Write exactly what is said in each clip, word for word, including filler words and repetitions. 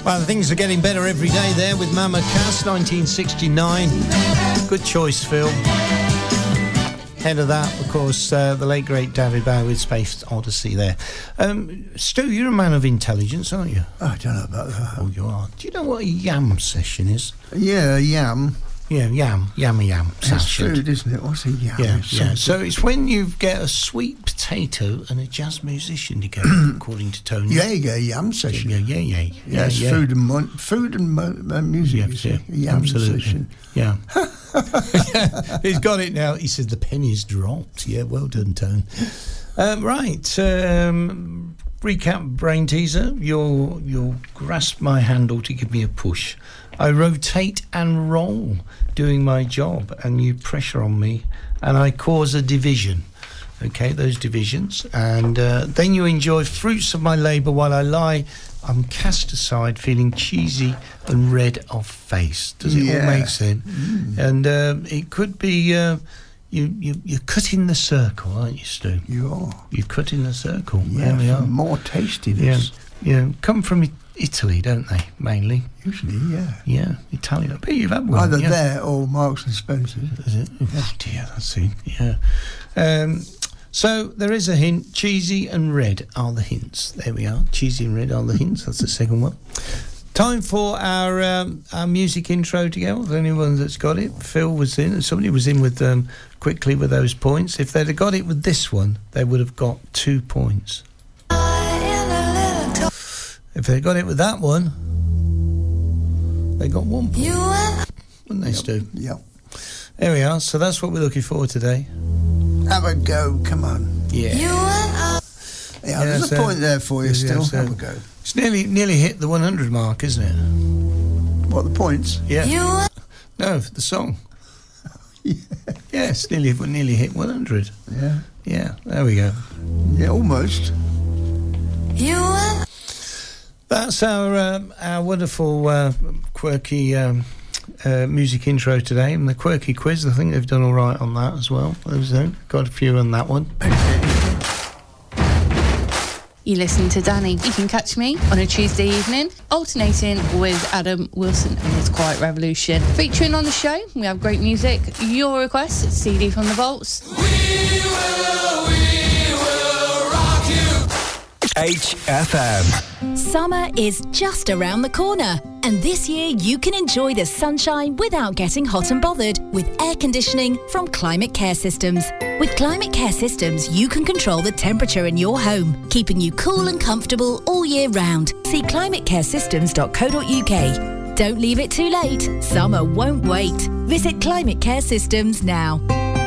Well, things are getting better every day there with Mama Cass, nineteen sixty-nine. Good choice, Phil. Ahead of that, of course, uh, the late, great David Bowie with Space Odyssey there. Um, Stu, you're a man of intelligence, aren't you? Oh, I don't know about that. Oh, you are. Do you know what a yam session is? Yeah, a yam. Yeah, yam, yam, yam. That's food, isn't it? What's a yam? Yeah, yeah. So it's when you get a sweet potato and a jazz musician together, according to Tony. Yeah, yeah, yam session. Yeah, yeah, yeah. yeah, yeah it's yeah. food and mon- food and mo- uh, music. Yeah, yeah, yam absolutely. Session. Yeah. yeah. He's got it now. He said the penny's dropped. Yeah, well done, Tone. Um, right. Um, recap brain teaser. You'll you'll grasp my handle to give me a push. I rotate and roll doing my job, and you pressure on me, and I cause a division. Okay, those divisions, and uh, then you enjoy fruits of my labour while I lie. I'm cast aside, feeling cheesy and red of face. Does it yeah. all make sense? Mm. And uh, it could be uh, you, you. You're cutting the circle, aren't you, Stu? You are. You're cutting the circle. Yeah, there we are. More tastiness. Yeah, yeah. Come from Italy, don't they? Mainly. Usually, yeah. Yeah, Italian. I bet you've had one. Either yeah. there or Marks and Spencer. Is it? Oh dear, that's it. Yeah. Um, so there is a hint. Cheesy and red are the hints. There we are. Cheesy and red are the hints. That's the second one. Time for our um, our music intro to go. If anyone that's got it, Phil was in. Somebody was in with um, quickly with those points. If they'd have got it with this one, they would have got two points. If they got it with that one, they got one point. Wouldn't they, yep. Stu? Yep. There we are. So that's what we're looking for today. Have a go. Come on. Yeah. Yeah, Yeah, there's so, a point there for you yeah, still. so Have a go. It's nearly nearly hit the one hundred mark, isn't it? What, the points? Yeah. No, the song. yeah. Yeah, it's nearly, nearly hit one hundred. Yeah. Yeah, there we go. Yeah, almost. You That's our um, our wonderful uh, quirky um, uh, music intro today, and the quirky quiz. I think they've done all right on that as well. Those got a few on that one. You listen to Danny. You can catch me on a Tuesday evening, alternating with Adam Wilson and his Quiet Revolution. Featuring on the show, we have great music. Your request, C D from the Vaults. We will, we will rock you. H F M. Summer is just around the corner, and this year you can enjoy the sunshine without getting hot and bothered with air conditioning from Climate Care Systems. With Climate Care Systems, you can control the temperature in your home, keeping you cool and comfortable all year round. See climate care systems dot co dot uk. Don't leave it too late. Summer won't wait. Visit Climate Care Systems now.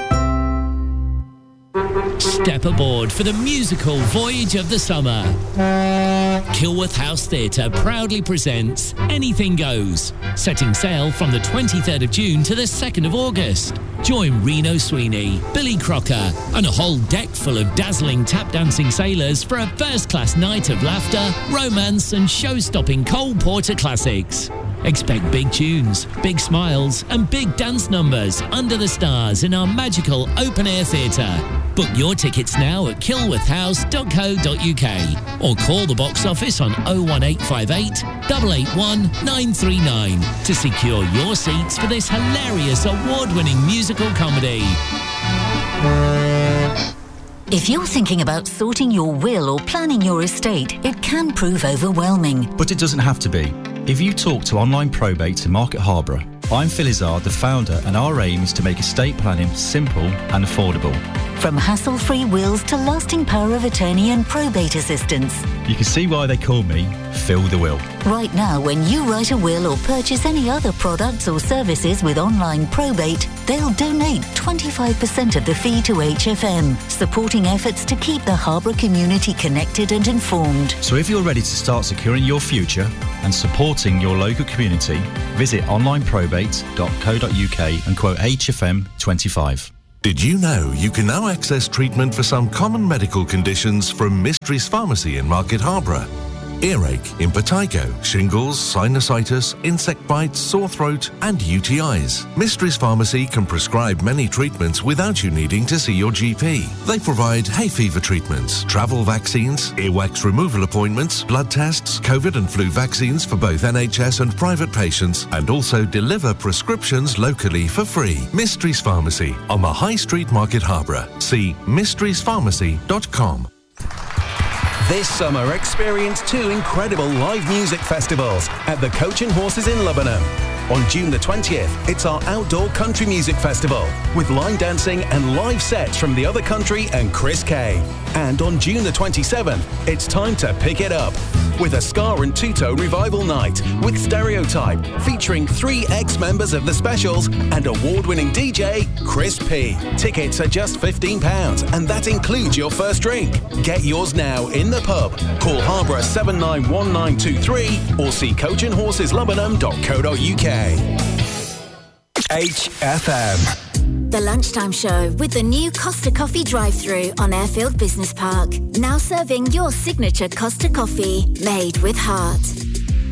Step aboard for the musical voyage of the summer. Kilworth House Theatre proudly presents Anything Goes, setting sail from the twenty-third of June to the second of August. Join Reno Sweeney, Billy Crocker, and a whole deck full of dazzling tap-dancing sailors for a first-class night of laughter, romance, and show-stopping Cole Porter classics. Expect big tunes, big smiles, and big dance numbers under the stars in our magical open-air theatre. Book your tickets now at kilworth house dot co dot uk or call the box office on oh one eight five eight, eight eight one, nine three nine to secure your seats for this hilarious award-winning musical comedy. If you're thinking about sorting your will or planning your estate, it can prove overwhelming. But it doesn't have to be. If you talk to Online Probate in Market Harborough, I'm Phil Izzard, the founder, and our aim is to make estate planning simple and affordable. From hassle-free wills to lasting power of attorney and probate assistance. You can see why they call me Phil the Will. Right now, when you write a will or purchase any other products or services with Online Probate, they'll donate twenty-five percent of the fee to H F M, supporting efforts to keep the Harborough community connected and informed. So if you're ready to start securing your future and supporting your local community, visit online probate dot co dot uk and quote H F M twenty-five. Did you know you can now access treatment for some common medical conditions from Mysteries Pharmacy in Market Harborough? earache, impetigo, shingles, sinusitis, insect bites, sore throat and U T Is. Mysteries Pharmacy can prescribe many treatments without you needing to see your G P. They provide hay fever treatments, travel vaccines, earwax removal appointments, blood tests, COVID and flu vaccines for both N H S and private patients, and also deliver prescriptions locally for free. Mysteries Pharmacy on the High Street Market, Harborough. See mysteries pharmacy dot com. This summer, experience two incredible live music festivals at the Coach and Horses in Lubbock. On June the twentieth, it's our outdoor country music festival with line dancing and live sets from The Other Country and Chris Kay. And on June the twenty-seventh, it's time to pick it up with a Ska and Two-Tone revival night with Stereotype featuring three ex-members of the Specials and award-winning D J Chris P. Tickets are just fifteen pounds and that includes your first drink. Get yours now in the pub. Call Harborough seven nine one nine two three or see coach and horses lubbock dot co dot uk. H F M. The Lunchtime Show with the new Costa Coffee drive-thru on Airfield Business Park. Now serving your signature Costa coffee made with heart.